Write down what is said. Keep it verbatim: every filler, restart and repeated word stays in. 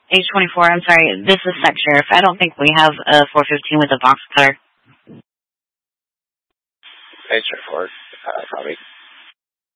H twenty-four, I'm sorry, this is Sec Sheriff. I don't think we have a four fifteen with a box cutter. H twenty-four, uh, probably.